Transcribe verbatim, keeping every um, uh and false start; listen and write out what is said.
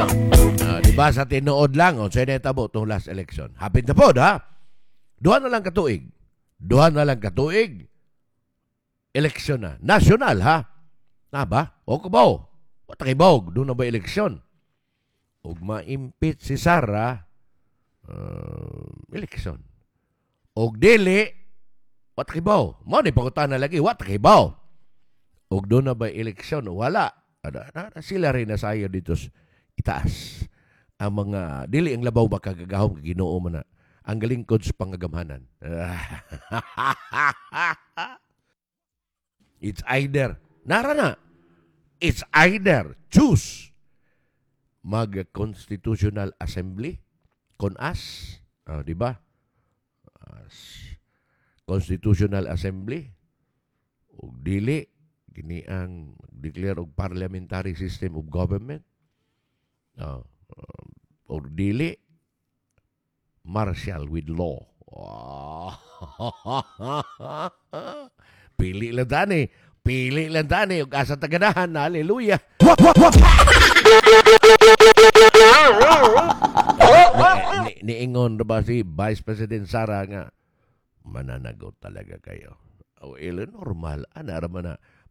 Ah, di ba sa tinuod lang, o sa netabo itong last election. Hapit na po, ha? Duha na lang katuig. Duha na lang katuig. Eleksyon na. National, ha? Na ba? O kubaw. O takibawg. Doon na ba eleksyon? O ma-impeach si Sara, uh, eleksyon. O dili, o takibaw. Mo ni pangutan na lagi, wa takibaw. O doon na ba eleksyon? Wala. Na, na, na, sila rin na sayo dito itaas. Ang mga, dili ang labaw ba kagagahom kaginoo mo na. Ang galingkod sa pangagamhanan. It's either, nara na, it's either choose mag-constitutional assembly kon as, uh, di ba? As constitutional assembly o dili kini ang declare og parliamentary system of government. Uh, uh, o dili martial with law. Pili lang tani. Pili lang tani. Yung asa tagadahan. Hallelujah. ni, ni, niingon na ba si Vice President Sara nga, mananagot talaga kayo. O ilo, normal. Ana raman na.